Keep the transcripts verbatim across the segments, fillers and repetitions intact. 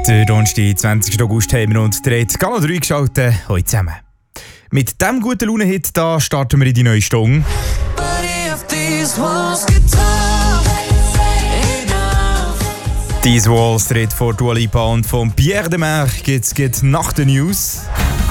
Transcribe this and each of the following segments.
Der Donnerstag, zwanzigsten August, haben wir uns dreht Kanal drei geschaltet. Heute zusammen. Mit diesem guten Laune-Hit da starten wir in die neue Stunde. These Walls dreht vor Dua Lipa und von Pierre de Mer geht's geht nach den News.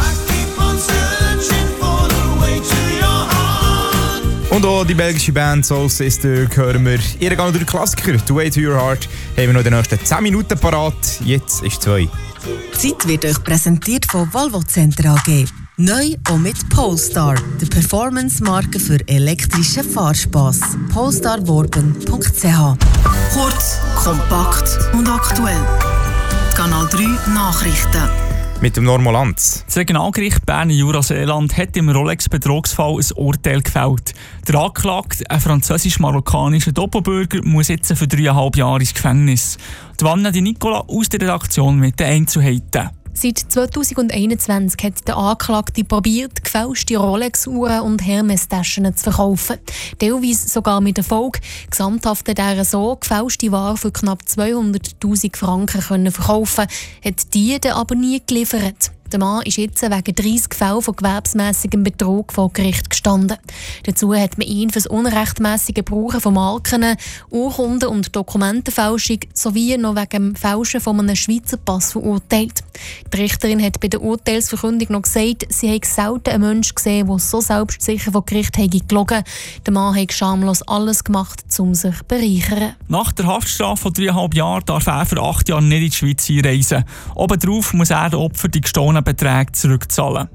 Und auch die belgische Band Soul Sister hören wir. Ihr geht durch Klassiker «The Way to Your Heart» haben wir noch in den nächsten zehn Minuten parat. Jetzt ist zwei. Die Zeit wird euch präsentiert von Volvo Center A G. Neu auch mit Polestar, der Performance-Marke für elektrischen Fahrspass. polestar worben punkt c h. Kurz, kompakt und aktuell. Die Kanal drei Nachrichten. Mit dem Normolanz. Das Regionalgericht Bern-Jura-Seeland hat im Rolex-Betrugsfall ein Urteil gefällt. Der Angeklagte, ein französisch-marokkanischer Doppelbürger, muss jetzt für dreieinhalb Jahre ins Gefängnis. Die Vanna Di Nicola aus der Redaktion mit den Einzelheiten. Seit zweitausendeinundzwanzig hat der Anklagte probiert, gefälschte Rolex-Uhren und Hermes-Taschen zu verkaufen. Teilweise sogar mit Erfolg. Gesamthaft hat er so gefälschte Ware für knapp zweihunderttausend Franken können verkaufen, hat die dann aber nie geliefert. Der Mann ist jetzt wegen dreissig Fällen von gewerbsmässigem Betrug vor Gericht gestanden. Dazu hat man ihn für das unrechtmäßige Gebrauchen von Marken, Urkunden und Dokumentenfälschung sowie noch wegen dem Fälschen von einem Schweizer Pass verurteilt. Die Richterin hat bei der Urteilsverkündung noch gesagt, sie habe selten einen Menschen gesehen, der so selbstsicher vor Gericht habe gelogen. Der Mann habe schamlos alles gemacht, um sich zu bereichern. Nach der Haftstrafe von dreieinhalb Jahren darf er für acht Jahre nicht in die Schweiz einreisen. Obendrauf muss er den Opfern die gestohlenen Beträge zurückzahlen.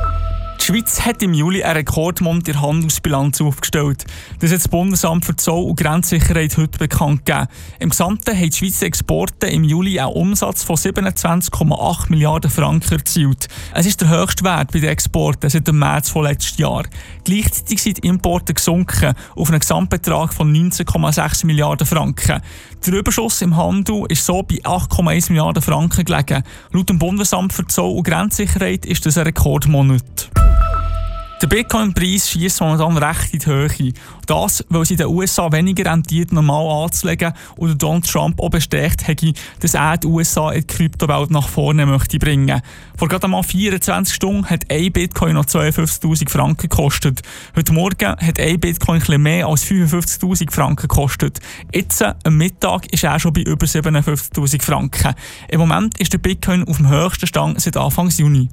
Die Schweiz hat im Juli einen Rekordmonat in der Handelsbilanz aufgestellt. Das hat das Bundesamt für Zoll- und Grenzsicherheit heute bekannt gegeben. Im Gesamten haben die Schweizer Exporte im Juli einen Umsatz von siebenundzwanzig Komma acht Milliarden Franken erzielt. Es ist der höchste Wert bei den Exporten seit dem März von letztes Jahr. Gleichzeitig sind die Importe gesunken auf einen Gesamtbetrag von neunzehn Komma sechs Milliarden Franken. Der Überschuss im Handel ist so bei acht Komma eins Milliarden Franken gelegen. Laut dem Bundesamt für Zoll- und Grenzsicherheit ist das ein Rekordmonat. Der Bitcoin-Preis schiesst momentan recht in die Höhe. Das, weil es in den U S A weniger rentiert, normal anzulegen und Donald Trump auch bestätigt hat, dass er die U S A in die Kryptowelt nach vorne möchte bringen. Vor gerade einmal vierundzwanzig Stunden hat ein Bitcoin noch zweiundfünfzigtausend Franken gekostet. Heute Morgen hat ein Bitcoin etwas mehr als fünfundfünfzigtausend Franken gekostet. Jetzt, am Mittag, ist er schon bei über siebenundfünfzigtausend Franken. Im Moment ist der Bitcoin auf dem höchsten Stand seit Anfang Juni.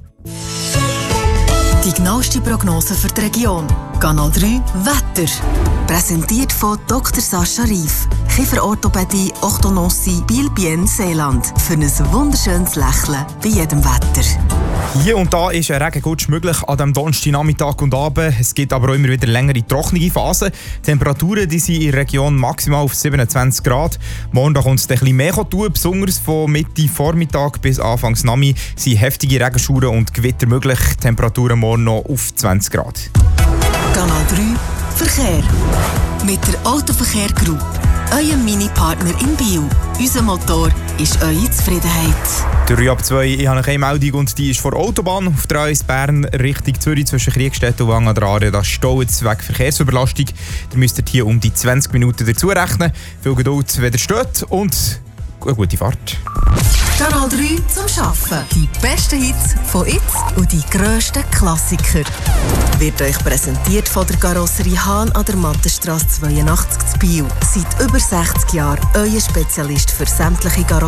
Die genaueste Prognose für die Region. Kanal drei Wetter. Präsentiert von Doktor Sascha Rief. Kieferorthopädie, Orthodontie, Biel-Bien, Seeland. Für ein wunderschönes Lächeln bei jedem Wetter. Hier und da ist ein Regengutsch möglich an dem Donnerstagnachmittag und Abend. Es gibt aber auch immer wieder längere trockene Phasen. Die Temperaturen die sind in der Region maximal auf siebenundzwanzig Grad. Morgen kommt es ein bisschen mehr tun. Besonders von Mitte Vormittag bis Anfangs Nami sind heftige Regenschauer und Gewitter möglich. Temperaturen morgen noch auf zwanzig Grad. Kanal drei Verkehr. Mit der Autoverkehr Group. Euer Mini-Partner in Biel. Unser Motor ist eure Zufriedenheit. drei ab zwei, ich habe eine Meldung und die ist vor der Autobahn auf der A eins Bern Richtung Zürich zwischen Kriegstedt und Wang an der Aare. Das staut wegen Verkehrsüberlastung. Ihr müsst hier um die zwanzig Minuten dazu rechnen. Viel Geduld, wenn ihr steht und eine gute Fahrt. Kanal drei zum Arbeiten. Die besten Hits von jetzt und die grössten Klassiker. Wird euch präsentiert von der Karosserie Hahn an der Mattenstrasse zweiundachtzig zu Biel. Seit über sechzig Jahren euer Spezialist für sämtliche Karosserien.